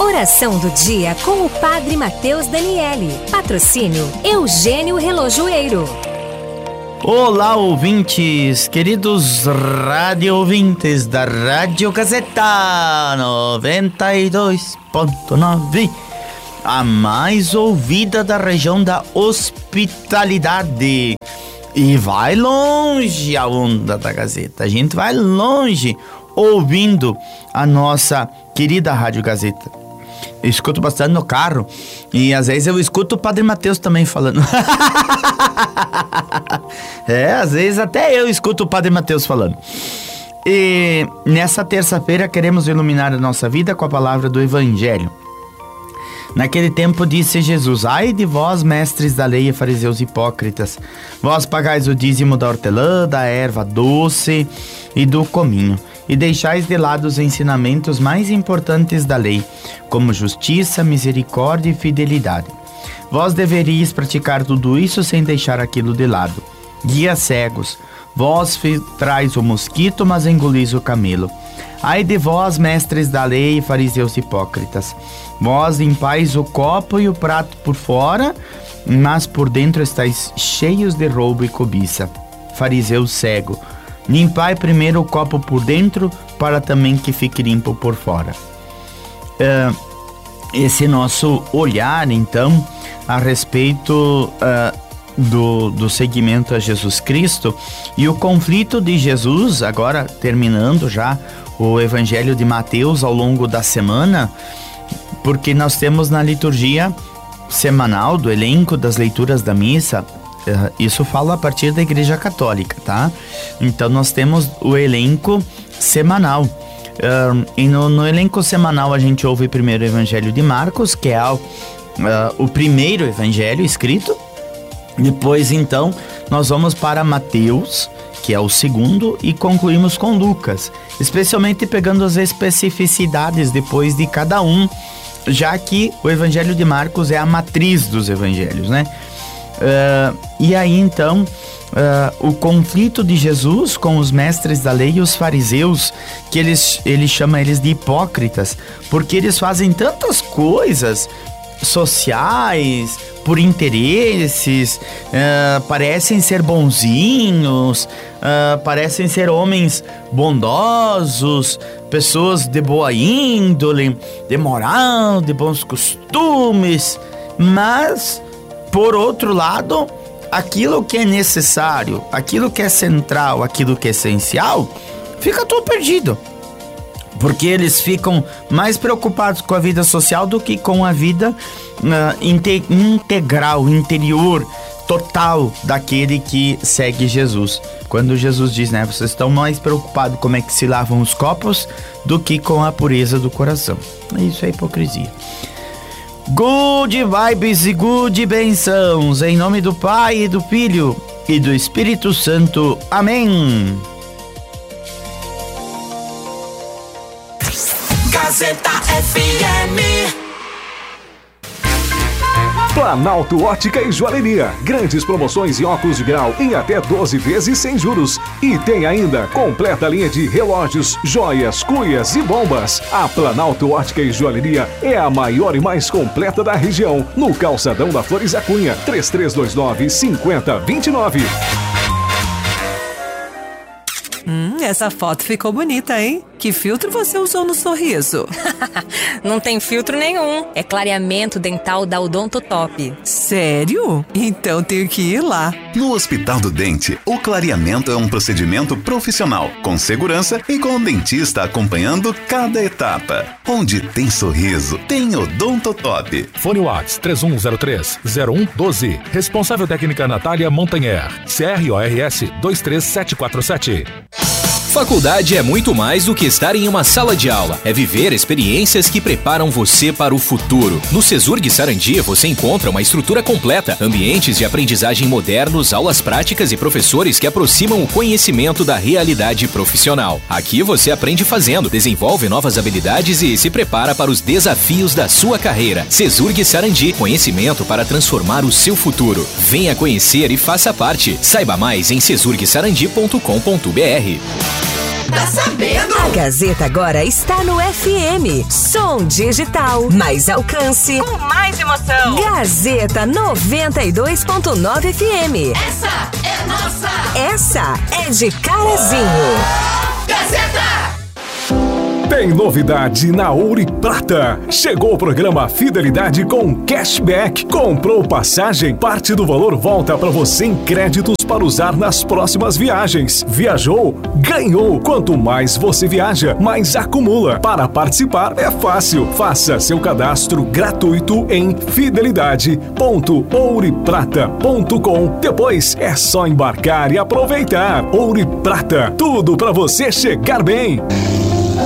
Oração do dia com o Padre Matheus Daniele. Patrocínio Eugênio Relojoeiro. Olá, ouvintes, queridos rádio ouvintes da Rádio Gazeta 92.9, a mais ouvida da região da hospitalidade. E vai longe a onda da Gazeta, a gente vai longe ouvindo a nossa querida Rádio Gazeta. Eu escuto bastante no carro e às vezes eu escuto o Padre Matheus também falando. Às vezes até eu escuto o Padre Matheus falando. E nessa terça-feira queremos iluminar a nossa vida com a palavra do Evangelho. Naquele tempo disse Jesus: ai de vós, mestres da lei e fariseus hipócritas, vós pagais o dízimo da hortelã, da erva doce e do cominho, e deixais de lado os ensinamentos mais importantes da lei, como justiça, misericórdia e fidelidade. Vós deveríeis praticar tudo isso sem deixar aquilo de lado. Guias cegos, vós filtrais o mosquito, mas engolis o camelo. Ai de vós, mestres da lei e fariseus hipócritas, vós limpais o copo e o prato por fora, mas por dentro estáis cheios de roubo e cobiça. Fariseu cego, limpai primeiro o copo por dentro, para também que fique limpo por fora. Esse nosso olhar, então, a respeito do seguimento a Jesus Cristo e o conflito de Jesus, agora terminando já o Evangelho de Mateus ao longo da semana, porque nós temos na liturgia semanal do elenco das leituras da missa, isso fala a partir da Igreja Católica, tá? Então nós temos o elenco semanal. E no elenco semanal a gente ouve primeiro o Evangelho de Marcos, que é o primeiro evangelho escrito. Depois então nós vamos para Mateus, que é o segundo, e concluímos com Lucas, especialmente pegando as especificidades depois de cada um, já que o Evangelho de Marcos é a matriz dos evangelhos, né? E aí então o conflito de Jesus com os mestres da lei e os fariseus, que ele chama eles de hipócritas, porque eles fazem tantas coisas sociais, por interesses, parecem ser bonzinhos, parecem ser homens bondosos, pessoas de boa índole, de moral, de bons costumes, mas, por outro lado, aquilo que é necessário, aquilo que é central, aquilo que é essencial, fica tudo perdido. Porque eles ficam mais preocupados com a vida social do que com a vida integral, interior, total daquele que segue Jesus. Quando Jesus diz, né, vocês estão mais preocupados com como é que se lavam os copos do que com a pureza do coração. Isso é hipocrisia. Good vibes e good bênçãos, em nome do Pai, e do Filho e do Espírito Santo. Amém. Gazeta FM. Planalto Ótica e Joalheria. Grandes promoções em óculos de grau em até 12 vezes sem juros. E tem ainda completa linha de relógios, joias, cuias e bombas. A Planalto Ótica e Joalheria é a maior e mais completa da região. No calçadão da Flores da Cunha, 3329-5029. Essa foto ficou bonita, hein? Que filtro você usou no sorriso? Não tem filtro nenhum. É clareamento dental da Odontotop. Sério? Então tenho que ir lá. No Hospital do Dente, o clareamento é um procedimento profissional, com segurança e com o dentista acompanhando cada etapa. Onde tem sorriso, tem Odontotop. Fone Whats 3103-0112. Responsável técnica Natália Montanher. CRORS 23747. Faculdade é muito mais do que estar em uma sala de aula. É viver experiências que preparam você para o futuro. No Cesurg Sarandi você encontra uma estrutura completa, ambientes de aprendizagem modernos, aulas práticas e professores que aproximam o conhecimento da realidade profissional. Aqui você aprende fazendo, desenvolve novas habilidades e se prepara para os desafios da sua carreira. Cesurg Sarandi, conhecimento para transformar o seu futuro. Venha conhecer e faça parte. Saiba mais em cesurgsarandi.com.br. Tá sabendo? A Gazeta agora está no FM. Som digital, mais alcance, Com mais emoção. Gazeta 92.9 FM. Essa é nossa! Essa é de Carazinho. Gazeta! Tem novidade na Ouro e Prata. Chegou o programa Fidelidade com Cashback. Comprou passagem? Parte do valor volta para você em créditos para usar nas próximas viagens. Viajou? Ganhou! Quanto mais você viaja, mais acumula. Para participar é fácil. Faça seu cadastro gratuito em fidelidade.ouriprata.com. Depois é só embarcar e aproveitar. Ouro e Prata, tudo para você chegar bem.